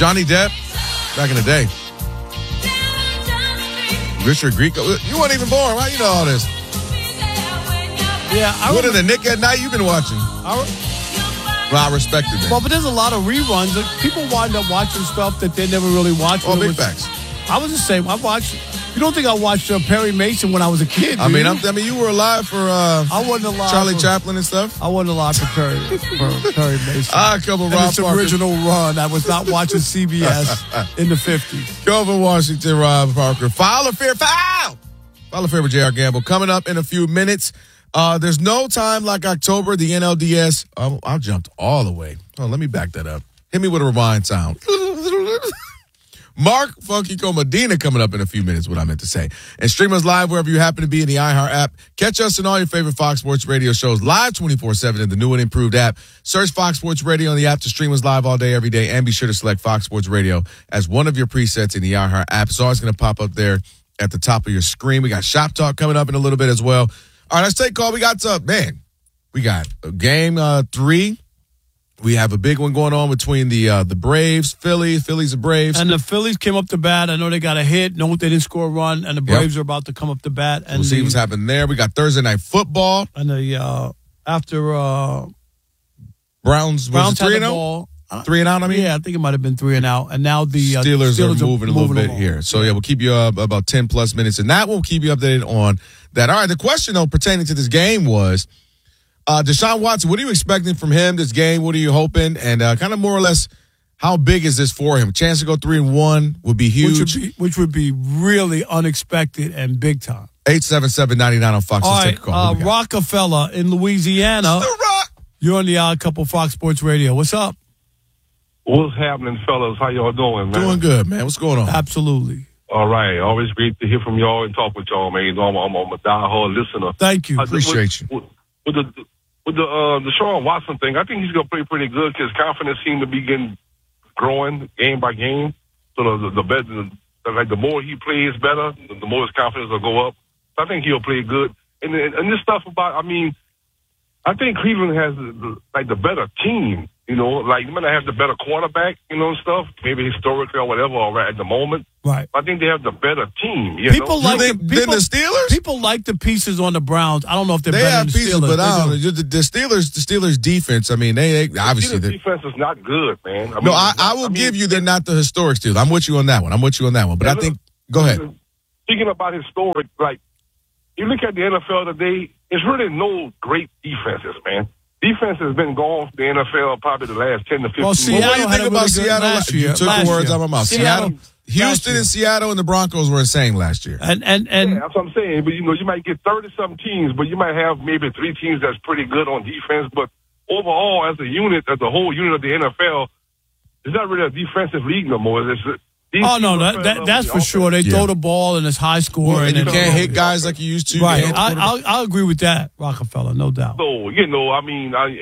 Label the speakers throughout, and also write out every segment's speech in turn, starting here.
Speaker 1: Johnny Depp, back in the day. Richard Grieco. You weren't even born, right? You know all this.
Speaker 2: Yeah,
Speaker 1: What in the Nick at Night you've been watching? Well, I respect it, man.
Speaker 2: Well, but there's a lot of reruns. People wind up watching stuff that they never really watched.
Speaker 1: Oh, big facts.
Speaker 2: I was the same. I watched. You don't think I watched Perry Mason when I was a kid?
Speaker 1: I mean, you were alive for
Speaker 2: I wasn't alive
Speaker 1: Charlie Chaplin and stuff.
Speaker 2: I wasn't alive for Perry Mason.
Speaker 1: A couple
Speaker 2: and
Speaker 1: Rob
Speaker 2: its
Speaker 1: Parker.
Speaker 2: original run. I was not watching CBS in the 50s.
Speaker 1: Go Washington, Rob Parker. File or Fear. File or Fear with J.R. Gamble. Coming up in a few minutes. There's no time like October. The NLDS. I jumped all the way. Oh, let me back that up. Hit me with a rewind sound. Mark Funky Medina coming up in a few minutes, what I meant to say. And stream us live wherever you happen to be in the iHeart app. Catch us in all your favorite Fox Sports Radio shows live 24/7 in the new and improved app. Search Fox Sports Radio on the app to stream us live all day, every day. And be sure to select Fox Sports Radio as one of your presets in the iHeart app. It's always going to pop up there at the top of your screen. We got Shop Talk coming up in a little bit as well. All right, let's take a call. We got game 3. We have a big one going on between the Braves, Phillies and Braves.
Speaker 2: And the Phillies came up to bat. I know they got a hit. No, they didn't score a run. And the Braves are about to come up to bat. And
Speaker 1: we'll see what's happening there. We got Thursday Night Football.
Speaker 2: And after
Speaker 1: Browns
Speaker 2: had
Speaker 1: 3-0?
Speaker 2: the ball.
Speaker 1: 3-0, I mean?
Speaker 2: Yeah, I think it might have been 3-0. And now the
Speaker 1: Steelers are moving a little bit
Speaker 2: along
Speaker 1: here. So, we'll keep you up about 10-plus minutes. And that will keep you updated on that. All right, the question, though, pertaining to this game was, Deshaun Watson, what are you expecting from him this game? What are you hoping? And kind of more or less, how big is this for him? A chance to go 3-1 would be huge.
Speaker 2: Which would be really unexpected and big time.
Speaker 1: 877-99 on Fox.
Speaker 2: All right, Rockefeller in Louisiana. You're on the Odd Couple Fox Sports Radio. What's up?
Speaker 3: What's happening, fellas? How y'all doing, man?
Speaker 1: Doing good, man. What's going on?
Speaker 2: Absolutely.
Speaker 3: All right. Always great to hear from y'all and talk with y'all, man. You know, I'm a diehard listener.
Speaker 2: Thank you.
Speaker 1: Appreciate you.
Speaker 3: With the Deshaun Watson thing, I think he's going to play pretty good because confidence seems to be growing game by game. So the better, like the more he plays better, the more his confidence will go up. So I think he'll play good. And this stuff about, I mean, I think Cleveland has the better team. You know, like you might not have the better quarterback, you know, and stuff. Maybe historically or whatever, or at the moment.
Speaker 2: Right.
Speaker 3: I think they have the better team.
Speaker 2: People like
Speaker 1: than the Steelers.
Speaker 2: People like the pieces on the Browns. I don't know if they're better
Speaker 1: have
Speaker 2: than the
Speaker 1: pieces,
Speaker 2: Steelers.
Speaker 1: but I don't know. The Steelers defense. I mean, they obviously
Speaker 3: the defense is not good, man.
Speaker 1: I will give you they're not the historic Steelers. I'm with you on that one. But I think go ahead.
Speaker 3: Speaking about historic, like you look at the NFL today, it's really no great defenses, man. Defense has been gone for the NFL probably the last 10 to 15
Speaker 2: years.
Speaker 1: Well, what do you think about Seattle
Speaker 2: last year?
Speaker 1: You took the words out of my mouth.
Speaker 2: Seattle,
Speaker 1: Houston and Seattle and the Broncos were insane last year.
Speaker 2: And
Speaker 3: yeah, that's what I'm saying. But, you know, you might get 30-some teams, but you might have maybe 3 teams that's pretty good on defense. But overall, as a unit, as the whole unit of the NFL, it's not really a defensive league no more.
Speaker 2: That's for sure. They throw the ball and it's high score.
Speaker 1: And you can't hit guys like you used to.
Speaker 2: Right. I'll agree with that, Rockefeller, no doubt.
Speaker 3: So, you know, I mean, I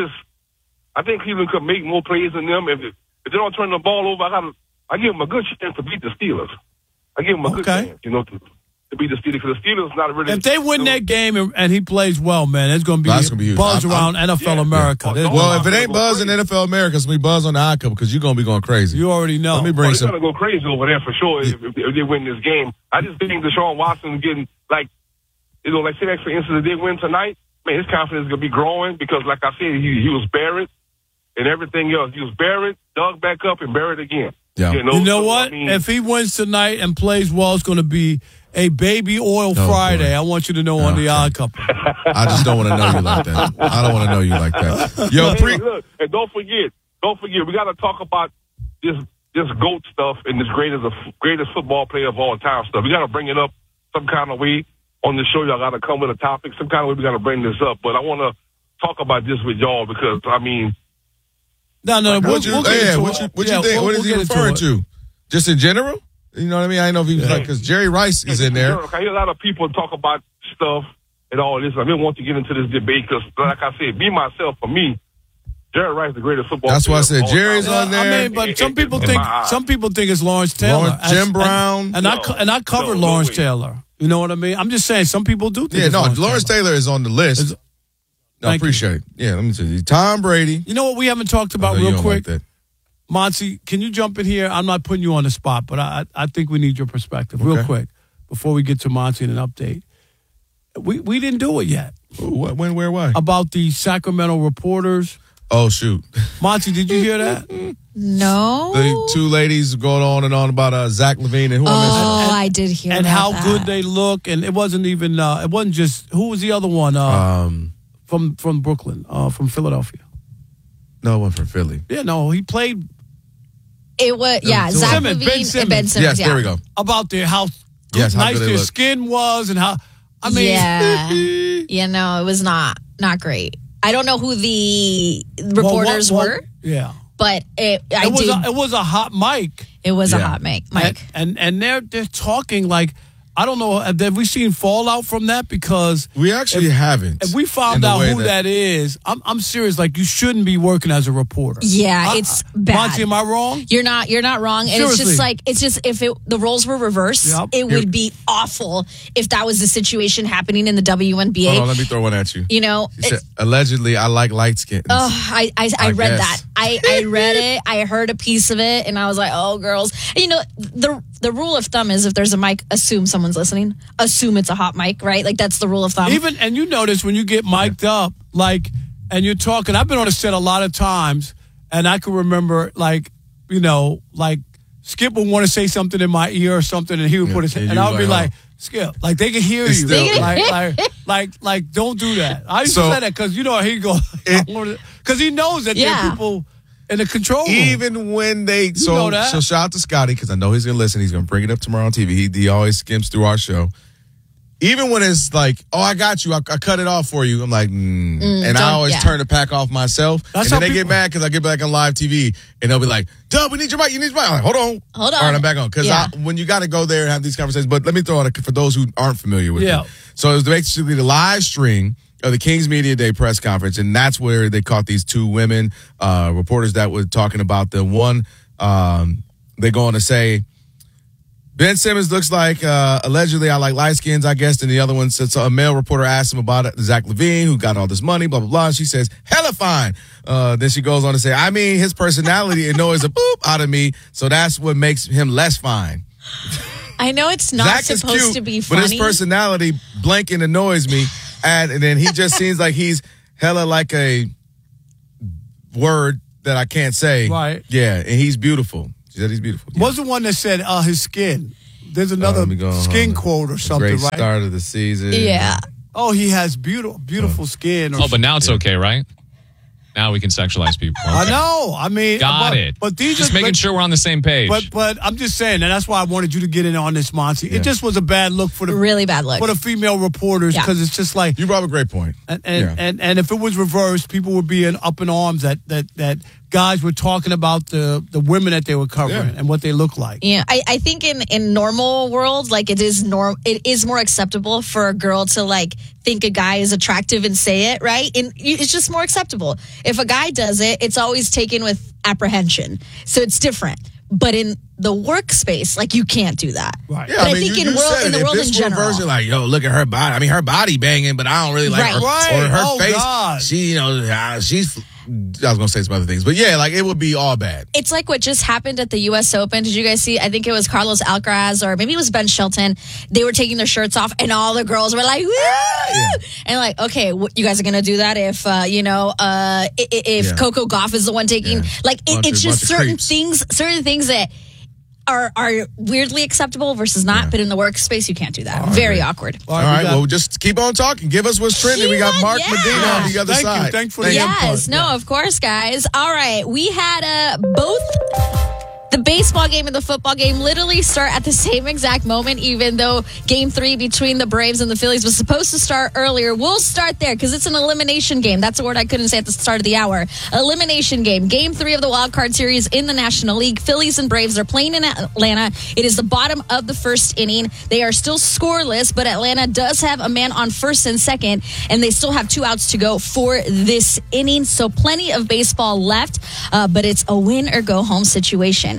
Speaker 3: think Cleveland could make more plays than them. If they don't turn the ball over, I give them a good chance to beat the Steelers. I give them a good chance, you know, to beat the Steelers. Because the Steelers not really.
Speaker 2: If they win that game and he plays well, man, it's going to be buzz around NFL America.
Speaker 1: Yeah. Well, if it ain't buzz in NFL America, it's going to be buzz on the Odd Couple because you're going to be going crazy.
Speaker 2: You already know.
Speaker 1: Let me bring
Speaker 3: some. They're going to go crazy over there for sure if they win this game. I just think Deshaun Watson getting, like, you know, like say that for instance, if they win tonight, man, his confidence is going to be growing because, like I said, he was buried and everything else. He was buried, dug back up, and buried again.
Speaker 1: Yeah.
Speaker 2: You know what? I mean, if he wins tonight and plays well, it's going to be a baby oil Friday.
Speaker 1: Boy.
Speaker 2: I want you to know on the Odd Couple.
Speaker 1: I just don't want to know you like that. I don't want to know you like that. Yo,
Speaker 3: look, and don't forget, we got to talk about this GOAT stuff and this greatest football player of all time stuff. We got to bring it up some kind of way on the show. Y'all got to come with a topic. Some kind of way we got to bring this up. But I want to talk about this with y'all because, I mean,
Speaker 2: what you think?
Speaker 1: What is he referring to? Just in general? You know what I mean? I know if he was because Jerry Rice is in there.
Speaker 3: I hear a lot of people talk about stuff and all this. I didn't want to get into this debate because, like I said, for me, Jerry Rice is the greatest football player.
Speaker 1: That's why I said Jerry's on there.
Speaker 2: I mean, but some people think it's Lawrence Taylor,
Speaker 1: Jim Brown,
Speaker 2: and I covered Lawrence Taylor. You know what I mean? I'm just saying some people do think.
Speaker 1: Yeah, Lawrence Taylor is on the list. I appreciate it. Yeah, let me tell you. Tom Brady.
Speaker 2: You know what we haven't talked about real quick? Monty, can you jump in here? I'm not putting you on the spot, but I think we need your perspective real quick before we get to Monty and an update. We didn't do it yet.
Speaker 1: Ooh, what, when, where, why?
Speaker 2: About the Sacramento reporters.
Speaker 1: Oh, shoot.
Speaker 2: Monty, did you hear that?
Speaker 4: No.
Speaker 1: The two ladies going on and on about Zach LaVine and who
Speaker 4: I did hear
Speaker 2: and
Speaker 4: about
Speaker 2: how
Speaker 4: that.
Speaker 2: good they look. And it wasn't even, it wasn't just, who was the other one? From Brooklyn, from Philadelphia.
Speaker 1: No one from Philly.
Speaker 2: Yeah, no, he played.
Speaker 4: It was, Zach
Speaker 2: Simmons,
Speaker 4: LaVine
Speaker 2: Ben Simmons.
Speaker 4: and Ben Simmons.
Speaker 1: Yes, there we go.
Speaker 2: About how
Speaker 1: Yes, how
Speaker 2: nice
Speaker 1: good they
Speaker 2: their
Speaker 1: look.
Speaker 2: skin was and how, I mean.
Speaker 4: Yeah. It was not great. I don't know who the reporters were.
Speaker 2: Yeah.
Speaker 4: But it
Speaker 2: was a hot mic.
Speaker 4: It was a hot mic.
Speaker 2: And they're talking like, I don't know, have we seen fallout from that? Because
Speaker 1: we actually haven't.
Speaker 2: If we found out who that is, I'm serious. Like, you shouldn't be working as a reporter.
Speaker 4: Yeah, it's bad.
Speaker 2: Monty, am I wrong?
Speaker 4: You're not wrong. And
Speaker 2: Seriously.
Speaker 4: it's just if the roles were reversed, it would be awful if that was the situation happening in the WNBA.
Speaker 1: Hold on, let me throw one at you.
Speaker 4: You know,
Speaker 1: she said, allegedly, I like light skins.
Speaker 4: I read that. I read it. I heard a piece of it, and I was like, oh, girls. And, you know, the rule of thumb is if there's a mic, assume someone's listening. Assume it's a hot mic, right? Like, that's the rule of thumb.
Speaker 2: And you notice when you get mic'd up, like, and you're talking, I've been on a set a lot of times, and I can remember, like, you know, like, Skip would want to say something in my ear or something, and he would put his hand, and I would be like, Skip, like, they can hear you. Like, don't do that. I used to say that because, you know, he'd go, because he knows that there are people in the control room.
Speaker 1: Even when they, so shout out to Scotty, because I know he's going to listen. He's going to bring it up tomorrow on TV. He always skims through our show. Even when it's like, oh, I got you, I cut it off for you. I'm like, and I always turn the pack off myself.
Speaker 2: That's
Speaker 1: and then they get mad because I get back on live TV, and they'll be like, Dub, we need your mic, you need your mic. I'm like, hold on. All right, I'm back on. Because when you got to go there and have these conversations, but let me throw it for those who aren't familiar with it. So it was basically the live stream of the Kings Media Day press conference, and that's where they caught these two women reporters that were talking about the one. They go on to say, Ben Simmons looks like, allegedly, I like light skins, I guess. And the other one says, a male reporter asked him about it, Zach LaVine, who got all this money, blah, blah, blah. And she says, hella fine. Then she goes on to say, I mean, his personality annoys a boop out of me, so that's what makes him less fine.
Speaker 4: I know it's not
Speaker 1: Zach
Speaker 4: supposed
Speaker 1: is cute,
Speaker 4: to be funny.
Speaker 1: but his personality blanking annoys me. And then he just seems like he's hella like a word that I can't say.
Speaker 2: Right.
Speaker 1: Yeah, and he's beautiful. She said he's beautiful. Yeah.
Speaker 2: What's the one that said his skin? There's another skin quote or something,
Speaker 1: great
Speaker 2: right?
Speaker 1: Start of the season.
Speaker 4: Yeah.
Speaker 2: Oh, he has beautiful skin.
Speaker 5: But now it's okay, right? Now we can sexualize people. Okay.
Speaker 2: I know. I mean,
Speaker 5: got it.
Speaker 2: But these
Speaker 5: just making sure we're on the same page.
Speaker 2: But I'm just saying, and that's why I wanted you to get in on this, Monty. It just was a bad look for the
Speaker 4: really bad look
Speaker 2: for the female reporters because it's just like
Speaker 1: you brought up a great point.
Speaker 2: And if it was reversed, people would be up in arms that guys were talking about the women that they were covering and what they look like.
Speaker 4: Yeah, I think in normal world, like it is more acceptable for a girl to like think a guy is attractive and say it, right? And it's just more acceptable. If a guy does it, it's always taken with apprehension. So it's different. But in the workspace, like you can't do that.
Speaker 2: Right.
Speaker 1: Yeah,
Speaker 4: but
Speaker 1: I
Speaker 4: think
Speaker 1: mean,
Speaker 4: in the world in general.
Speaker 1: Reverse, like, yo, look at her body. I mean, her body banging, but I don't really like her.
Speaker 2: Right.
Speaker 1: Or her face.
Speaker 2: God.
Speaker 1: She, she's. I was going to say some other things, but yeah, like it would be all bad.
Speaker 4: It's like what just happened at the U.S. Open. Did you guys see? I think it was Carlos Alcaraz or maybe it was Ben Shelton. They were taking their shirts off and all the girls were like, woo! Yeah. And like, okay, you guys are going to do that if, if Coco Gauff is the one taking, like it's just certain things that are weirdly acceptable versus not, but in the workspace, you can't do that. Very awkward.
Speaker 1: All right, well, just keep on talking. Give us what's trending. We got Mark Medina on the other side.
Speaker 2: Thanks for the input.
Speaker 4: Of course, guys. All right, we had both the baseball game and the football game literally start at the same exact moment, even though Game 3 between the Braves and the Phillies was supposed to start earlier. We'll start there because it's an elimination game. That's a word I couldn't say at the start of the hour. Elimination game. Game 3 of the Wild Card Series in the National League. Phillies and Braves are playing in Atlanta. It is the bottom of the first inning. They are still scoreless, but Atlanta does have a man on first and second, and they still have 2 outs to go for this inning. So plenty of baseball left, but it's a win or go home situation.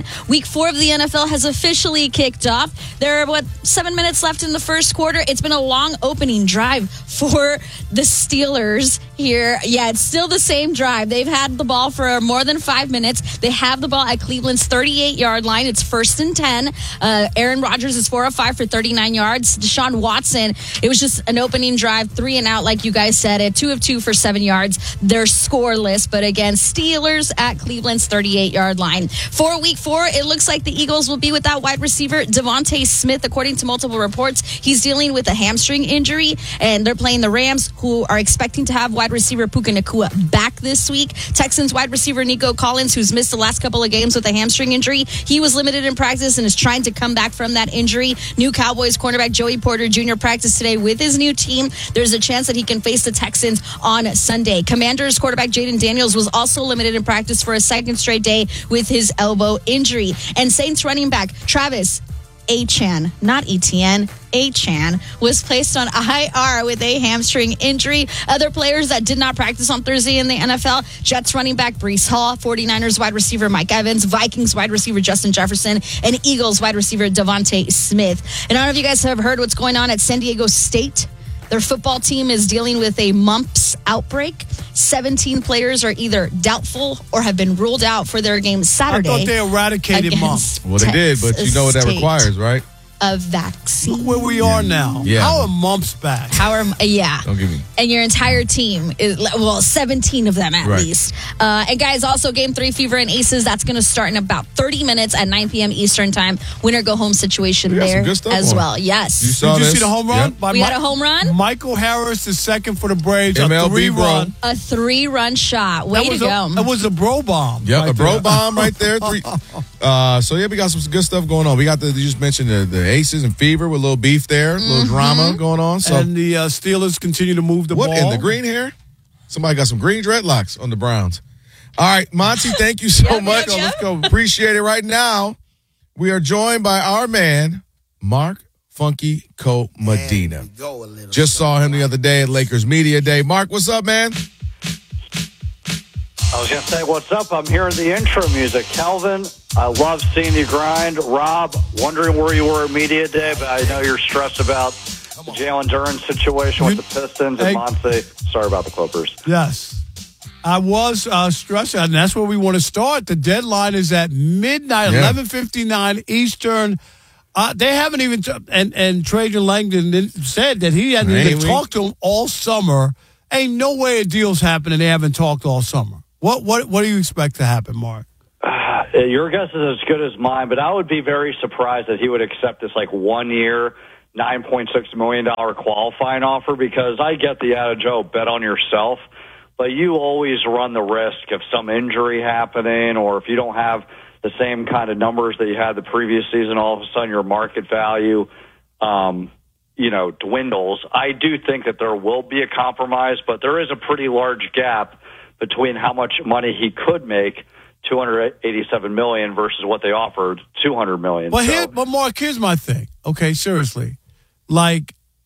Speaker 4: season. Week 4 of the NFL has officially kicked off. There are, 7 minutes left in the first quarter. It's been a long opening drive for the Steelers here. Yeah, it's still the same drive. They've had the ball for more than 5 minutes. They have the ball at Cleveland's 38-yard line. It's 1st and 10. Aaron Rodgers is 4 of 5 for 39 yards. Deshaun Watson, it was just an opening drive, 3 and out, like you guys said it. 2 of 2 for 7 yards. They're scoreless, but again, Steelers at Cleveland's 38-yard line. For week 4, it looks like the Eagles will be without wide receiver Devontae Smith, according to multiple reports. He's dealing with a hamstring injury, and they're playing the Rams, who are expecting to have wide receiver Puka Nacua back this week. Texans wide receiver Nico Collins, who's missed the last couple of games with a hamstring injury, he was limited in practice and is trying to come back from that injury. New Cowboys cornerback Joey Porter Jr. practiced today with his new team. There's a chance that he can face the Texans on Sunday. Commanders quarterback Jaden Daniels was also limited in practice for a second straight day with his elbow injury. And Saints running back Travis Achan, not Etienne, Achan, was placed on IR with a hamstring injury. Other players that did not practice on Thursday in the NFL, Jets running back Breece Hall, 49ers wide receiver Mike Evans, Vikings wide receiver Justin Jefferson, and Eagles wide receiver Devontae Smith. And I don't know if you guys have heard what's going on at San Diego State. Their football team is dealing with a mumps outbreak. 17 players are either doubtful or have been ruled out for their game Saturday.
Speaker 2: I thought they eradicated mumps.
Speaker 1: Well, they did, but you know what that requires, right?
Speaker 4: A vaccine.
Speaker 2: Look where we are now.
Speaker 1: Yeah.
Speaker 2: How are mumps back?
Speaker 4: Yeah.
Speaker 1: Don't give me.
Speaker 4: And your entire team is, 17 of them at least. And guys, also Game 3 Fever and Aces, that's going to start in about 30 minutes at 9 p.m. Eastern Time. Winner go home situation there as well. Yes.
Speaker 1: Did
Speaker 2: you see the home run?
Speaker 1: Yep.
Speaker 4: We had a home run.
Speaker 2: Michael Harris is second for the Braves.
Speaker 1: MLB
Speaker 2: a 3-run.
Speaker 4: A 3-run shot. Way to go.
Speaker 2: That was a bro bomb.
Speaker 1: Yep,
Speaker 2: right
Speaker 1: a bro
Speaker 2: there.
Speaker 1: bomb right there. 3. So yeah, we got some good stuff going on. We got you just mentioned the Aces and Fever with a little beef there, a little drama going on. So
Speaker 2: and the Steelers continue to move the ball.
Speaker 1: What in the green hair? Somebody got some green dreadlocks on the Browns. All right, Monty, thank you so much. Let's go. Appreciate it. Right now, we are joined by our man, Mark Funky Co Medina. Just saw him the other day at Lakers Media Day. Mark, what's up, man?
Speaker 6: I was going to say, what's up? I'm hearing the intro music. Calvin, I love seeing you grind. Rob, wondering where you were at Media Day, but I know you're stressed about the Jalen Duren situation with the Pistons. And Monty, sorry about the Clippers.
Speaker 2: Yes. I was stressed out, and that's where we want to start. The deadline is at midnight, 11:59 Eastern. They haven't even, and Trajan Langdon said that he hadn't even talked to him all summer. Ain't no way a deal's happening. They haven't talked all summer. What do you expect to happen, Mark?
Speaker 6: Your guess is as good as mine, but I would be very surprised that he would accept this 1 year, $9.6 million qualifying offer, because I get the adage, bet on yourself, but you always run the risk of some injury happening, or if you don't have the same kind of numbers that you had the previous season, all of a sudden your market value, dwindles. I do think that there will be a compromise, but there is a pretty large gap between how much money he could make, $287 million, versus what they offered, $200 million.
Speaker 2: But Mark, here's my thing. Okay, seriously, the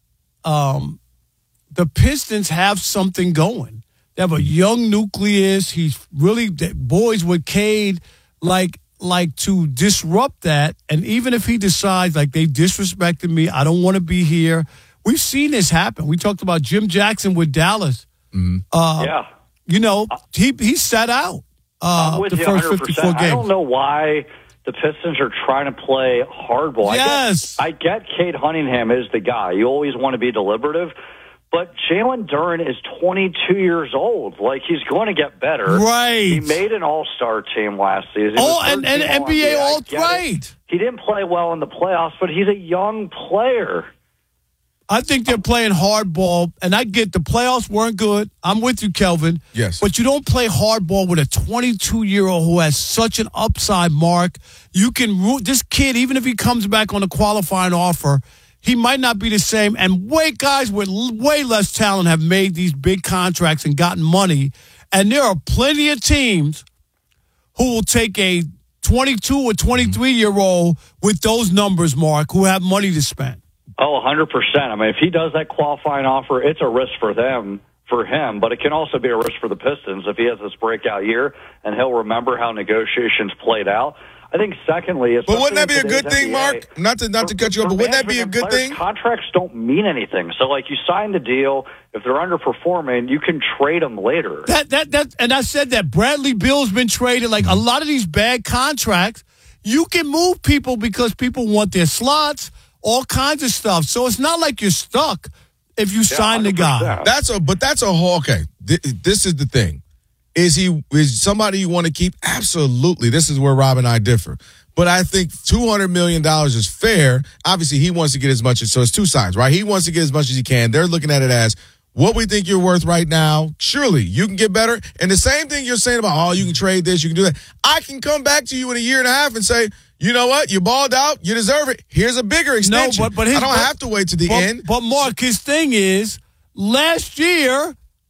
Speaker 2: Pistons have something going. They have a young nucleus. He's really boys with Cade, like to disrupt that. And even if he decides they disrespected me, I don't want to be here. We've seen this happen. We talked about Jim Jackson with Dallas.
Speaker 6: Yeah.
Speaker 2: He sat out
Speaker 6: I'm with
Speaker 2: the
Speaker 6: you
Speaker 2: first
Speaker 6: 100%.
Speaker 2: 54 games.
Speaker 6: I don't know why the Pistons are trying to play hardball.
Speaker 2: Yes.
Speaker 6: I get Cade Cunningham is the guy. You always want to be deliberative. But Jalen Duren is 22 years old. He's going to get better.
Speaker 2: Right.
Speaker 6: He made an all-star team last season.
Speaker 2: And NBA All-Right.
Speaker 6: He didn't play well in the playoffs, but he's a young player.
Speaker 2: I think they're playing hardball, and I get the playoffs weren't good. I'm with you, Kelvin.
Speaker 1: Yes.
Speaker 2: But you don't play hardball with a 22-year-old who has such an upside, Mark. You can this kid, even if he comes back on a qualifying offer, he might not be the same. And guys with way less talent have made these big contracts and gotten money. And there are plenty of teams who will take a 22 or 23-year-old with those numbers, Mark, who have money to spend.
Speaker 6: Oh, 100%. I mean, if he does that qualifying offer, it's a risk for him, but it can also be a risk for the Pistons if he has this breakout year and he'll remember how negotiations played out. I think secondly,
Speaker 1: But wouldn't that be a
Speaker 6: especially in
Speaker 1: good
Speaker 6: today's
Speaker 1: thing,
Speaker 6: NBA,
Speaker 1: Mark? Not to cut you off, but wouldn't that be a good thing?
Speaker 6: Contracts don't mean anything. So, like, you sign the deal. If they're underperforming, you can trade them later.
Speaker 2: And I said that Bradley Beal's been traded. Like, a lot of these bad contracts, you can move people because people want their slots, all kinds of stuff. So it's not like you're stuck if you sign the guy.
Speaker 1: That's a whole, okay. This is the thing. Is somebody you want to keep? Absolutely. This is where Rob and I differ. But I think $200 million is fair. Obviously, he wants to get as much as, so it's two sides, right? He wants to get as much as he can. They're looking at it as what we think you're worth right now. Surely you can get better. And the same thing you're saying about, you can trade this, you can do that. I can come back to you in a year and a half and say, you know what? You balled out. You deserve it. Here's a bigger extension.
Speaker 2: No, but
Speaker 1: I don't have to wait to the end.
Speaker 2: But Mark, his thing is, last year,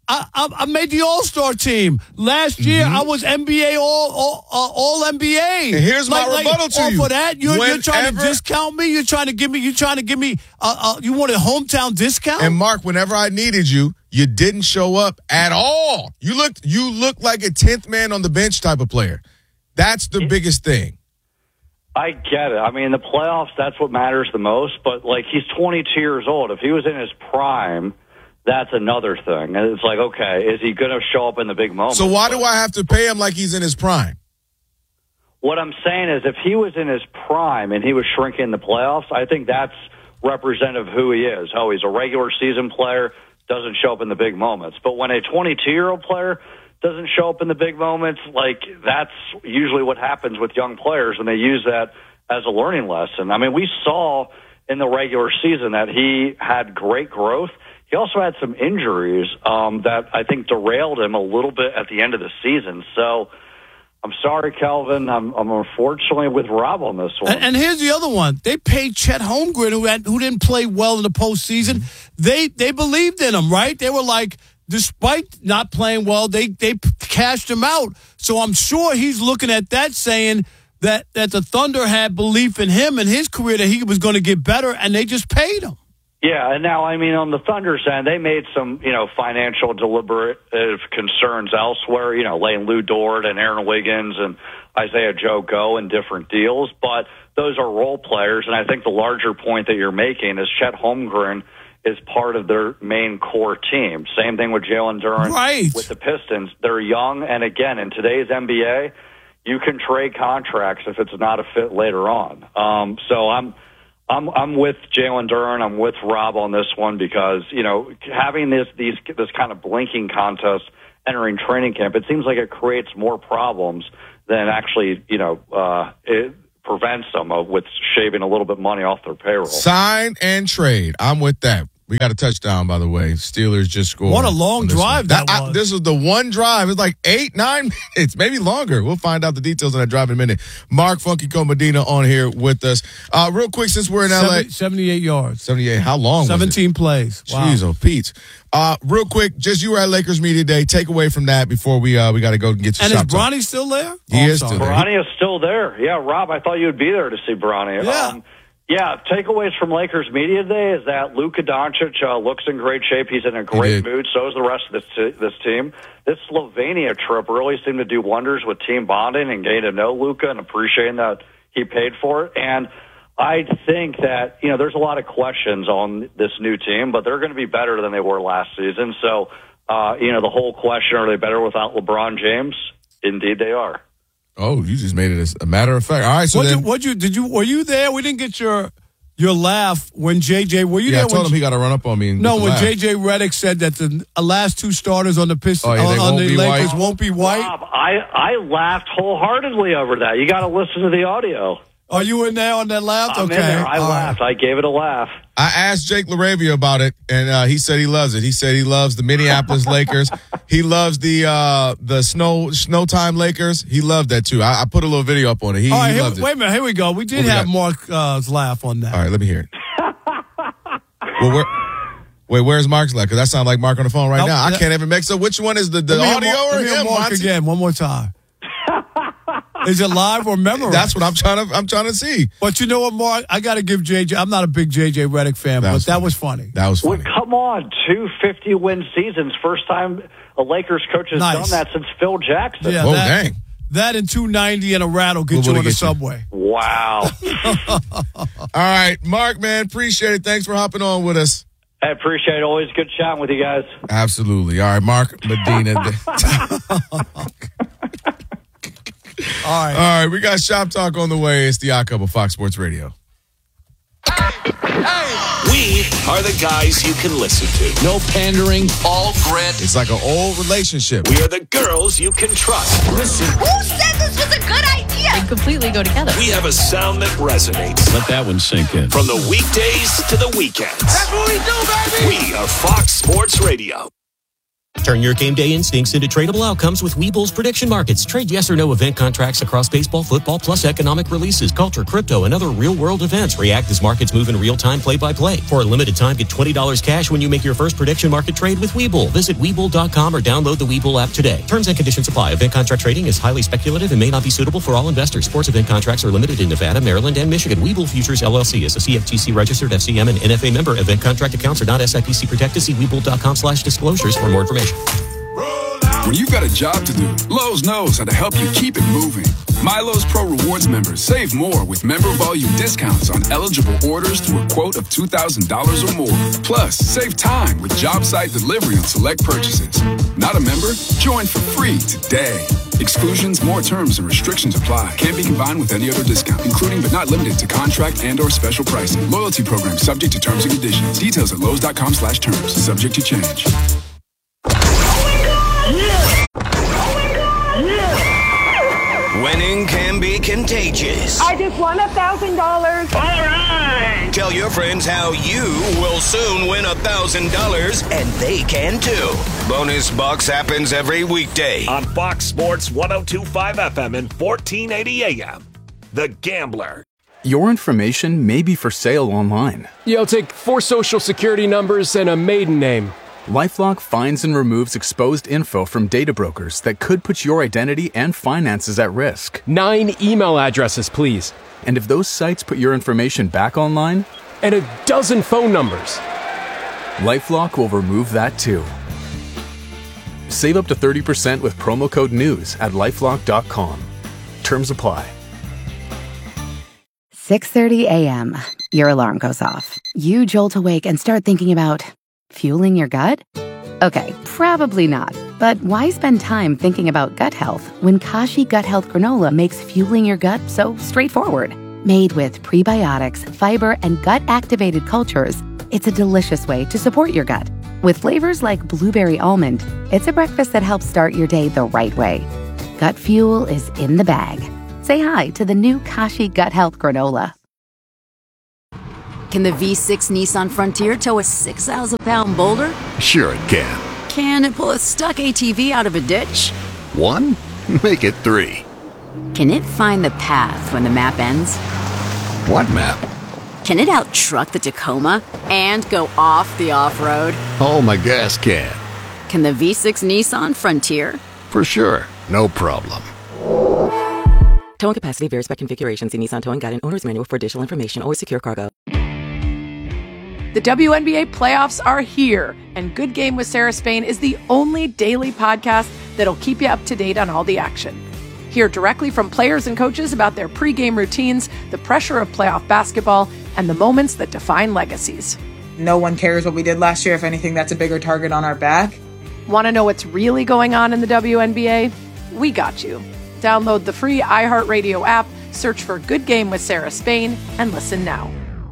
Speaker 2: I made the All-Star team. Last year, I was NBA All NBA.
Speaker 1: And here's my rebuttal to you.
Speaker 2: For that, you're trying to discount me. You're trying to give me. You want a hometown discount.
Speaker 1: And Mark, whenever I needed you, you didn't show up at all. You looked like a 10th man on the bench type of player. That's the biggest thing.
Speaker 6: I get it. I mean, the playoffs, that's what matters the most. But, like, he's 22 years old. If he was in his prime, that's another thing. And it's like, okay, is he going to show up in the big moment?
Speaker 1: So why do I have to pay him like he's in his prime?
Speaker 6: What I'm saying is if he was in his prime and he was shrinking in the playoffs, I think that's representative of who he is. Oh, he's a regular season player, doesn't show up in the big moments. But when a 22-year-old player doesn't show up in the big moments, like, that's usually what happens with young players, and they use that as a learning lesson. I mean, we saw in the regular season that he had great growth. He also had some injuries that I think derailed him a little bit at the end of the season. So I'm sorry, Kelvin. I'm unfortunately with Rob on this one.
Speaker 2: And here's the other one. They paid Chet Holmgren, who didn't play well in the postseason. They believed in him, right? They were like, despite not playing well, they cashed him out. So I'm sure he's looking at that saying that the Thunder had belief in him and his career that he was going to get better, and they just paid him.
Speaker 6: Yeah, and now, I mean, on the Thunder's end, they made some, financial deliberative concerns elsewhere, laying Lou Dort and Aaron Wiggins and Isaiah Joe Go in different deals. But those are role players, and I think the larger point that you're making is Chet Holmgren is part of their main core team. Same thing with Jalen Duren with the Pistons. They're young, and again, in today's NBA, you can trade contracts if it's not a fit later on. So I'm with Jalen Duren. I'm with Rob on this one because, having this kind of blinking contest entering training camp, it seems like it creates more problems than actually, it prevents them with shaving a little bit money off their payroll.
Speaker 1: Sign and trade. I'm with that. We got a touchdown, by the way. Steelers just scored.
Speaker 2: What a long drive that was.
Speaker 1: This was the one drive. It's like 8-9 minutes, maybe longer. We'll find out the details on that drive in a minute. Mark Funky Medina on here with us. Real quick, since we're in L.A.
Speaker 2: 78 yards.
Speaker 1: 78. How long
Speaker 2: 17 plays. Wow.
Speaker 1: Jeez, oh, Pete. Real quick, just you were at Lakers Media Day. Take away from that before we got to go and get to
Speaker 2: And
Speaker 1: shop
Speaker 2: is Bronny still there?
Speaker 1: He is still there.
Speaker 6: Bronny is still there. Yeah, Rob, I thought you would be there to see Bronny.
Speaker 2: Yeah.
Speaker 6: Takeaways from Lakers Media Day is that Luka Doncic looks in great shape. He's in a great mood. So is the rest of this team. This Slovenia trip really seemed to do wonders with team bonding and getting to know Luka and appreciating that he paid for it. And I think that, there's a lot of questions on this new team, but they're going to be better than they were last season. So, the whole question, are they better without LeBron James? Indeed they are.
Speaker 1: Oh, you just made it a matter of fact. All right, so
Speaker 2: were you there? We didn't get your laugh when JJ. Were you there?
Speaker 1: I told him he got to run up on me. And
Speaker 2: when JJ Redick said that the last two starters on the Pistons on the Lakers won't be white.
Speaker 6: Rob, I laughed wholeheartedly over that. You got to listen to the audio.
Speaker 2: Are you in there on that laugh?
Speaker 6: I'm in there. I laughed. Right. I gave it a laugh.
Speaker 1: I asked Jake LaRavia about it, and he said he loves it. He said he loves the Minneapolis Lakers. He loves the Snowtime Lakers. He loved that, too. I put a little video up on it. He loved it.
Speaker 2: Wait a minute. Here we go. We did have Mark's laugh on that.
Speaker 1: All right, let me hear it. Where's Mark's laugh? Because that sounds like Mark on the phone right now. I can't even mix up. Which one is the audio or him?
Speaker 2: Mark again, one more time. Is it live or memorized?
Speaker 1: That's what I'm trying to see.
Speaker 2: But you know what, Mark? I got to give JJ. I'm not a big JJ Redick fan, but that was funny.
Speaker 1: That was funny.
Speaker 6: Well, come on, 2 50-win seasons. First time a Lakers coach has done that since Phil Jackson.
Speaker 2: Yeah,
Speaker 1: dang.
Speaker 2: That and $2.90 and a rat will get you on the subway.
Speaker 6: Wow.
Speaker 1: All right, Mark, man, appreciate it. Thanks for hopping on with us.
Speaker 6: I appreciate it. Always good chatting with you guys.
Speaker 1: Absolutely. All right, Mark Medina.
Speaker 2: All
Speaker 1: right, we got Shop Talk on the way. It's the Odd Couple, Fox Sports Radio.
Speaker 7: We are the guys you can listen to.
Speaker 5: No pandering.
Speaker 7: All grit.
Speaker 1: It's like an old relationship.
Speaker 7: We are the girls you can trust. Listen.
Speaker 4: Who said this was a good idea? They completely go together.
Speaker 7: We have a sound that resonates.
Speaker 5: Let that one sink in.
Speaker 7: From the weekdays to the weekends.
Speaker 2: That's what we do, baby.
Speaker 7: We are Fox Sports Radio.
Speaker 8: Turn your game day instincts into tradable outcomes with Webull's prediction markets. Trade yes or no event contracts across baseball, football, plus economic releases, culture, crypto, and other real-world events. React as markets move in real time, play-by-play. For a limited time, get $20 cash when you make your first prediction market trade with Webull. Visit Webull.com or download the Webull app today. Terms and conditions apply. Event contract trading is highly speculative and may not be suitable for all investors. Sports event contracts are limited in Nevada, Maryland, and Michigan. Webull Futures LLC is a CFTC-registered FCM and NFA member. Event contract accounts are not SIPC protected. See Webull.com/disclosures for more information.
Speaker 9: When you've got a job to do, Lowe's knows how to help you keep it moving. MyLowe's Pro Rewards members save more with member volume discounts on eligible orders through a quote of $2,000 or more. Plus, save time with job site delivery on select purchases. Not a member? Join for free today. Exclusions, more terms, and restrictions apply. Can't be combined with any other discount, including but not limited to contract and or special pricing. Loyalty program subject to terms and conditions. Details at Lowe's.com/terms. Subject to change.
Speaker 7: Winning can be contagious.
Speaker 10: I just won $1,000.
Speaker 7: All right. Tell your friends how you will soon win $1,000, and they can too. Bonus Bucks happens every weekday
Speaker 11: on Fox Sports 102.5 FM and 1480 AM. The Gambler.
Speaker 12: Your information may be for sale online.
Speaker 13: Yeah, I'll take 4 social security numbers and a maiden name.
Speaker 12: LifeLock finds and removes exposed info from data brokers that could put your identity and finances at risk.
Speaker 13: 9 email addresses, please.
Speaker 12: And if those sites put your information back online?
Speaker 13: And a dozen phone numbers.
Speaker 12: LifeLock will remove that too. Save up to 30% with promo code NEWS at LifeLock.com. Terms apply.
Speaker 14: 6:30 a.m. Your alarm goes off. You jolt awake and start thinking about fueling your gut? Okay, probably not. But why spend time thinking about gut health when Kashi Gut Health Granola makes fueling your gut so straightforward? Made with prebiotics, fiber, and gut-activated cultures, it's a delicious way to support your gut. With flavors like blueberry almond, it's a breakfast that helps start your day the right way. Gut fuel is in the bag. Say hi to the new Kashi Gut Health Granola.
Speaker 15: Can the V6 Nissan Frontier tow a 6,000-pound boulder?
Speaker 16: Sure it can.
Speaker 15: Can it pull a stuck ATV out of a ditch?
Speaker 16: 1? Make it 3.
Speaker 15: Can it find the path when the map ends?
Speaker 16: What map?
Speaker 15: Can it out-truck the Tacoma and go off the off-road?
Speaker 16: Oh, my gas can.
Speaker 15: Can the V6 Nissan Frontier?
Speaker 16: For sure. No problem.
Speaker 17: Towing capacity varies by configuration. See Nissan Towing Guide and Owner's Manual for additional information. Always secure cargo.
Speaker 18: The WNBA playoffs are here, and Good Game with Sarah Spain is the only daily podcast that'll keep you up to date on all the action. Hear directly from players and coaches about their pregame routines, the pressure of playoff basketball, and the moments that define legacies.
Speaker 19: No one cares what we did last year. If anything, that's a bigger target on our back.
Speaker 18: Want to know what's really going on in the WNBA? We got you. Download the free iHeartRadio app, search for Good Game with Sarah Spain, and listen now.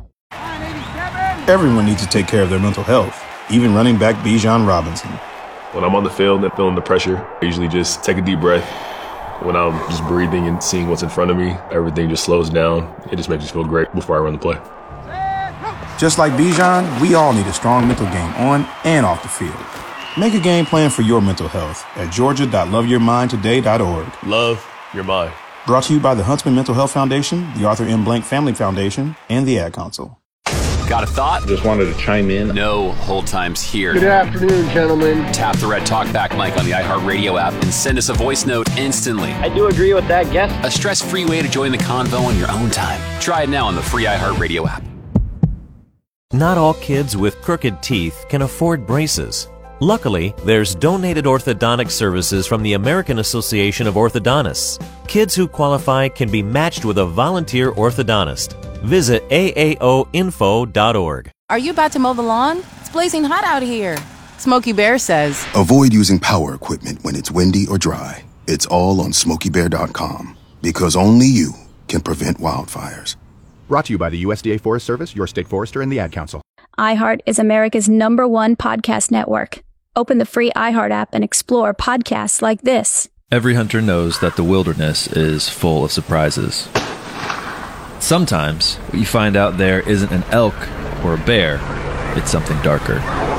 Speaker 20: Everyone needs to take care of their mental health, even running back Bijan Robinson.
Speaker 21: When I'm on the field and feeling the pressure, I usually just take a deep breath. When I'm just breathing and seeing what's in front of me, everything just slows down. It just makes me feel great before I run the play.
Speaker 20: Just like Bijan, we all need a strong mental game on and off the field. Make a game plan for your mental health at georgia.loveyourmindtoday.org.
Speaker 21: Love your mind.
Speaker 20: Brought to you by the Huntsman Mental Health Foundation, the Arthur M. Blank Family Foundation, and the Ad Council.
Speaker 22: Got a thought?
Speaker 23: Just wanted to chime in.
Speaker 22: No hold times here.
Speaker 23: Good afternoon, gentlemen.
Speaker 22: Tap the red talkback mic on the iHeartRadio app and send us a voice note instantly.
Speaker 24: I do agree with that guess.
Speaker 22: A stress-free way to join the convo on your own time. Try it now on the free iHeartRadio app.
Speaker 25: Not all kids with crooked teeth can afford braces.
Speaker 1: Luckily, there's donated orthodontic services from the American Association of Orthodontists. Kids who qualify can be matched with a volunteer orthodontist. Visit aaoinfo.org.
Speaker 3: Are you about to mow the lawn? It's blazing hot out here. Smokey Bear says,
Speaker 6: avoid using power equipment when it's windy or dry. It's all on SmokeyBear.com, because only you can prevent wildfires.
Speaker 24: Brought to you by the USDA Forest Service, your state forester, and the Ad Council.
Speaker 25: iHeart is America's #1 podcast network. Open the free iHeart app and explore podcasts like this.
Speaker 26: Every hunter knows that the wilderness is full of surprises. Sometimes, what you find out there isn't an elk or a bear, it's something darker.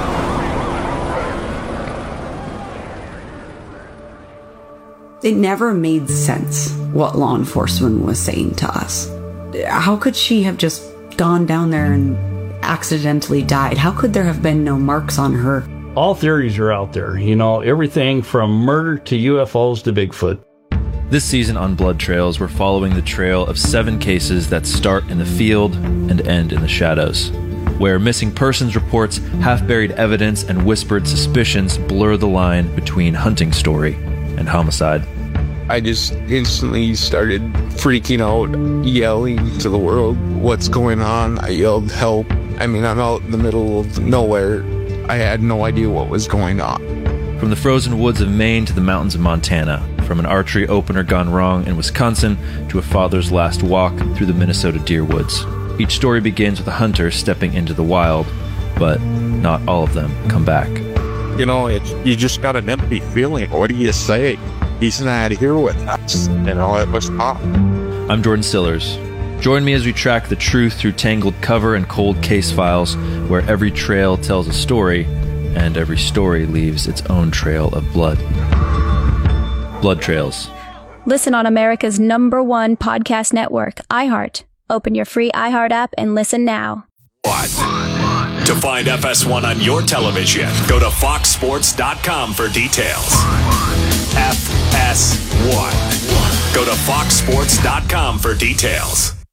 Speaker 27: It never made sense what law enforcement was saying to us. How could she have just gone down there and accidentally died? How could there have been no marks on her?
Speaker 28: All theories are out there, everything from murder to UFOs to Bigfoot.
Speaker 26: This season on Blood Trails, we're following the trail of 7 cases that start in the field and end in the shadows, where missing persons reports, half-buried evidence, and whispered suspicions blur the line between hunting story and homicide.
Speaker 29: I just instantly started freaking out, yelling to the world, "What's going on?" I yelled, "Help." I'm out in the middle of nowhere. I had no idea what was going on.
Speaker 26: From the frozen woods of Maine to the mountains of Montana, from an archery opener gone wrong in Wisconsin to a father's last walk through the Minnesota deer woods. Each story begins with a hunter stepping into the wild, but not all of them come back.
Speaker 29: You just got an empty feeling. What do you say? He's not here with us. It was tough.
Speaker 26: I'm Jordan Stillers. Join me as we track the truth through tangled cover and cold case files, where every trail tells a story, and every story leaves its own trail of blood. Blood Trails.
Speaker 25: Listen on America's #1 podcast network, iHeart. Open your free iHeart app and listen now.
Speaker 11: To find FS1 on your television, go to foxsports.com for details. FS1. Go to foxsports.com for details.